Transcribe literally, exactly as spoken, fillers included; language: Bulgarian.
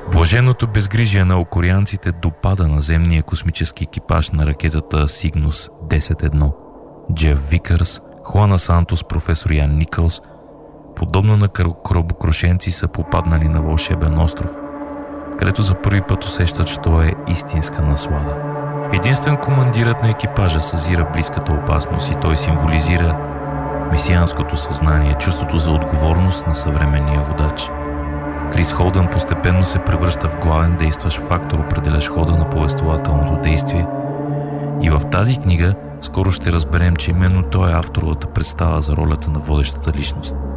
Блаженното безгрижие на окорианците допада наземния космически екипаж на ракетата Сигнус десет едно. Джеф Викърс, Хуана Сантос, професор Ян Никълс, подобно на корабокрушенци, са попаднали на вълшебен остров, където за първи път усещат, що е истинска наслада. Единствен командирът на екипажа съзира близката опасност и той символизира месианското съзнание, чувството за отговорност на съвременния водач. Крис Холдън постепенно се превръща в главен действащ фактор, определящ хода на повествователното действие, и в тази книга скоро ще разберем, че именно той е авторовата представа за ролята на водещата личност.